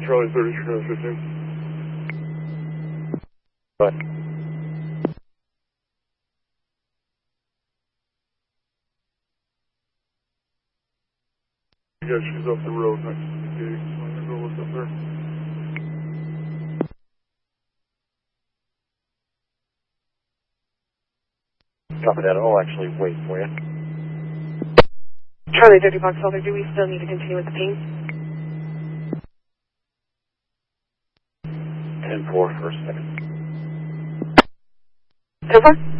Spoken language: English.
Charlie 30, Chicago 15. Bye. Yeah, she's off the road next to the gate, so I'm gonna go look up there. Copy that. I'll actually wait for you. Charlie 30 Fox Filter, do we still need to continue with the ping? 10-4 for a second. 10-4?